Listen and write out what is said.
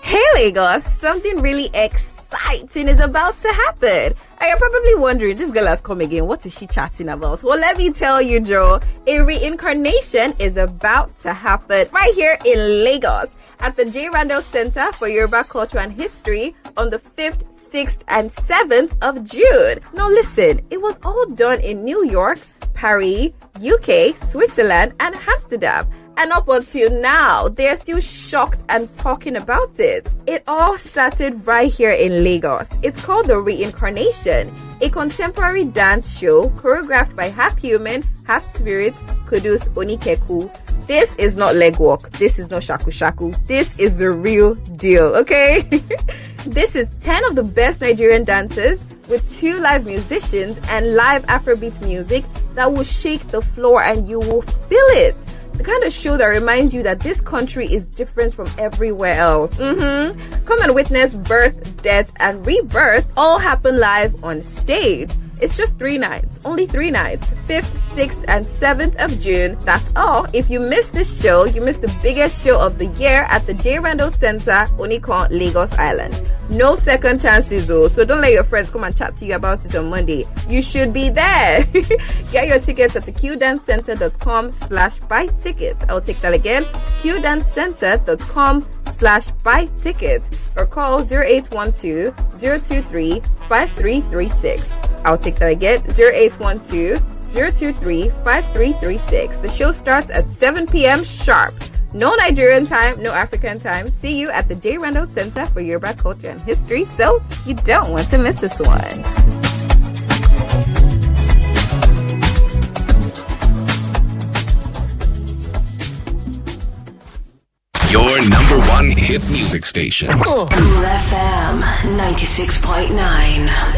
Hey Lagos, something really exciting is about to happen. And you're probably wondering, this girl has come again. What is she chatting about? Well, let me tell you, Joe. A reincarnation is about to happen right here in Lagos at the J. Randall Center for Yoruba Culture and History on the 5th, 6th, and 7th of June. Now listen, it was all done in New York, Paris, UK, Switzerland, and Amsterdam. And up until now, they're still shocked and talking about it. It all started right here in Lagos. It's called The Reincarnation, a contemporary dance show choreographed by half human, half spirit, Kudus Onikeku. This is not legwork. This is not shaku shaku. This is the real deal, okay? This is 10 of the best Nigerian dancers with 2 live musicians and live Afrobeat music that will shake the floor and you will feel it. The kind of show that reminds you that this country is different from everywhere else. Come and witness birth, death, and rebirth all happen live on stage. It's just 3 nights, only 3 nights, 5th, 6th, and 7th of June. That's all. If you missed this show, you missed the biggest show of the year at the J. Randall Center, Onikon, Lagos Island. No second chances though, so don't let your friends come and chat to you about it on Monday. You should be there. Get your tickets at the qdancecenter.com/buy tickets. I'll take that again, qdancecenter.com/buy tickets, or call 0812-023-5336. I'll take that again, 0812-023-5336. The show starts at 7 p.m. sharp. No Nigerian time, no African time. See you at the J. Randall Center for Yoruba Culture and History, so you don't want to miss this one. Your number 1 hit music station. Cool FM 96.9.